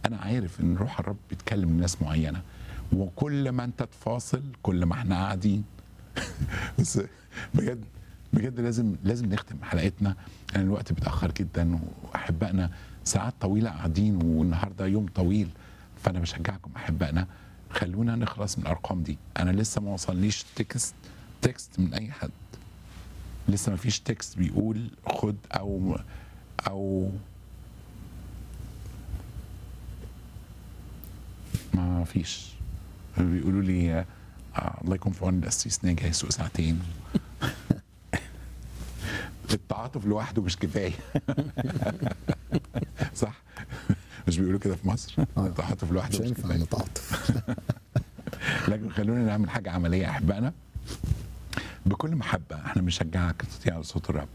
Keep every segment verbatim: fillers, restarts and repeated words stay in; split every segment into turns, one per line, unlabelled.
انا عارف ان روح الرب بيتكلم لناس معينه، وكل ما انت تفاصل كل ما احنا قاعدين. بس بجد بجد لازم لازم نختم حلقتنا، لان الوقت بيتاخر جدا، واحبائنا ساعات طويله قاعدين، والنهارده يوم طويل. فانا بشجعكم احبائنا، خلونا نخلص من الارقام دي. انا لسه ما وصلنيش تكست تكست من اي حد، لسه ما فيش تكست بيقول خد او او ما فيش. بيقولوا لي آه الله يكون في عون القسيس ناجي هيسوق ساعتين. التعاطف لوحده مش كفايه. صح؟ مش بيقولوا كده في مصر؟ التعاطف لوحده
مش
مش
هينفع
كفايه.
نتعاطف.
لكن خلونا نعمل حاجه عمليه احبائنا بكل محبه. احنا بنشجعك تطيع على صوت الرب،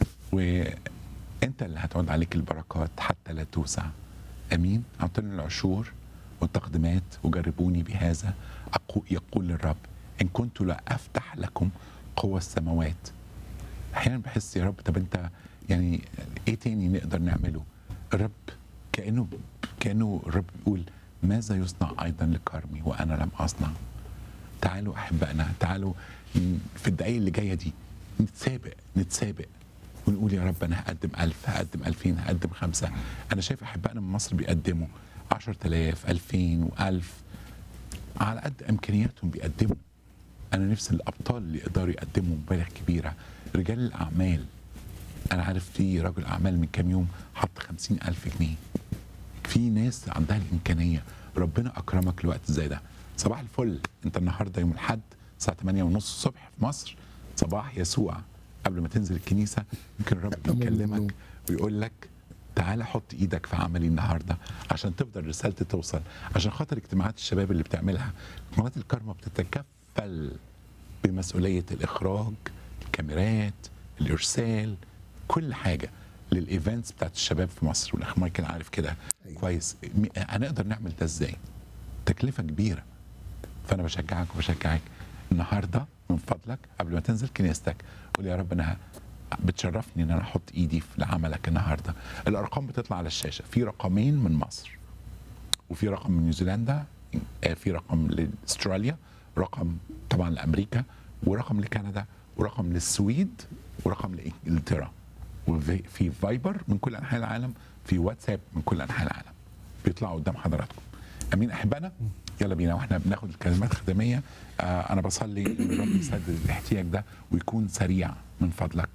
وانت اللي هتعود عليك البركات حتى لا توسع. امين. اعطوني العشور والتقدمات وجربوني بهذا أقو يقول الرب ان كنت لا افتح لكم قوى السماوات. احيانا بحس يا رب طب انت يعني ايه تاني نقدر نعمله؟ الرب كانه كانه الرب بيقول ماذا يصنع ايضا لكرمي وانا لم اصنع. تعالوا احبائنا، تعالوا في الدقايق اللي جايه دي نتسابق نتسابق ونقول يا رب انا هقدم ألف، هقدم ألفين، هقدم خمسة. انا شايف احبائنا من مصر بيقدموا عشرة آلاف، ألفين وألف على قد امكانياتهم بيقدموا. انا نفسي الابطال اللي يقدروا يقدموا مبالغ كبيره، رجال الاعمال. انا عارف في رجل اعمال من كام يوم حط خمسين ألف جنيه. في ناس عندها الامكانيه. ربنا اكرمك لوقت زي ده. صباح الفل. انت النهارده يوم الاحد الساعه ثمانية ونص الصبح في مصر، صباح يسوع. قبل ما تنزل الكنيسه يمكن الرب بيكلمك ويقول لك تعالى حط ايدك في عملي النهارده عشان تفضل رسالتي توصل، عشان خاطر اجتماعات الشباب اللي بتعملها. قناه الكرمة بتتكفل بمسؤوليه الاخراج، الكاميرات، الارسال، كل حاجه للايفنتس بتاعت الشباب في مصر. والاخ مايكل عارف كده كويس. هنقدر نعمل ده ازاي؟ تكلفه كبيره. فانا بشجعك وبشجعك النهارده من فضلك قبل ما تنزل كنيستك قول يا رب انا بتشرفني ان انا احط ايدي في عملك النهارده. الارقام بتطلع على الشاشه، في رقمين من مصر وفي رقم من نيوزيلندا، في رقم لاستراليا، رقم طبعا لامريكا، ورقم لكندا، ورقم للسويد، ورقم لانجلترا، وفي فايبر من كل انحاء العالم، في واتساب من كل انحاء العالم بيطلعوا قدام حضراتكم. امين احبائنا. يلا بينا واحنا بناخد الكلمات الختاميه. آه انا بصلي ان الرب يسدد الاحتياج ده ويكون سريع من فضلك.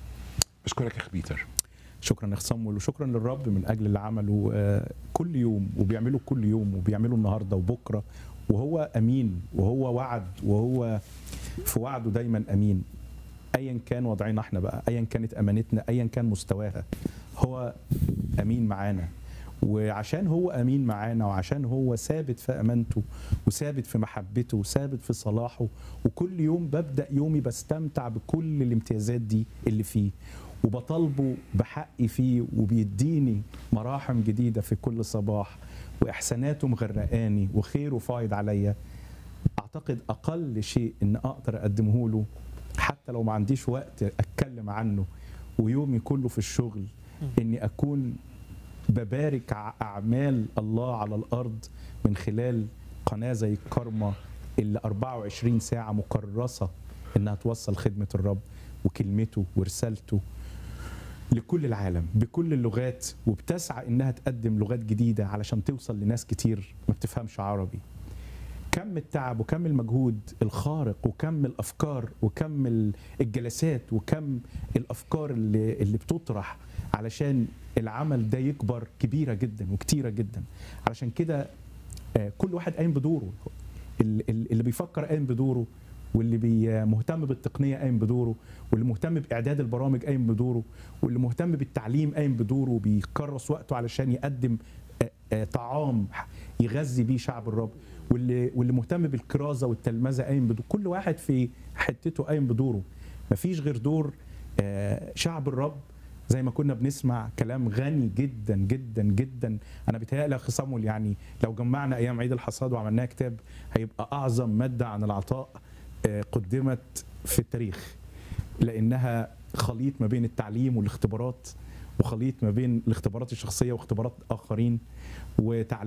بشكرك يا اخ بيتر.
شكرا يا اخ صمويل، وشكرا للرب من اجل اللي عمله آه كل يوم، وبيعمله كل يوم، وبيعمله النهارده وبكره، وهو امين، وهو وعد، وهو في وعده دايما امين. ايا كان وضعنا احنا بقى، ايا كانت امانتنا، ايا كان مستواها، هو امين معانا. وعشان هو امين معانا، وعشان هو ثابت في امانته، وثابت في محبته، وثابت في صلاحه، وكل يوم ببدا يومي بستمتع بكل الامتيازات دي اللي فيه، وبطالبه بحقي فيه، وبيديني مراحم جديده في كل صباح، واحساناته مغرقاني، وخيره فايض عليا. اعتقد اقل شيء ان اقدر اقدمه له، حتى لو ما عنديش وقت اتكلم عنه ويومي كله في الشغل، اني اكون ببارك أعمال الله على الأرض من خلال قناة زي الكرمة اللي أربعة وعشرين ساعة مكرسة إنها توصل خدمة الرب وكلمته ورسالته لكل العالم بكل اللغات، وبتسعى إنها تقدم لغات جديدة علشان توصل لناس كتير ما بتفهمش عربي. كم التعب وكم المجهود الخارق، وكم الأفكار وكم الجلسات وكم الأفكار اللي, اللي بتطرح علشان العمل ده يكبر كبيرة جدا وكتيرة جدا. علشان كده كل واحد قايم بدوره، اللي بيفكر قايم بدوره، واللي مهتم بالتقنية قايم بدوره، واللي مهتم بإعداد البرامج قايم بدوره، واللي مهتم بالتعليم قايم بدوره، وبيكرس وقته علشان يقدم طعام يغذي بيه شعب الرب، واللي واللي مهتم بالكرازة والتلمذة قايم بدوره. كل واحد في حتته قايم بدوره. مفيش غير دور شعب الرب. زي ما كنا بنسمع كلام غني جدا جدا جدا. انا بيتهيألي يا اخي صامويل يعني لو جمعنا ايام عيد الحصاد وعملناها كتاب هيبقى اعظم ماده عن العطاء قدمت في التاريخ، لانها خليط ما بين التعليم والاختبارات، وخليط ما بين الاختبارات الشخصيه واختبارات اخرين، وتعليم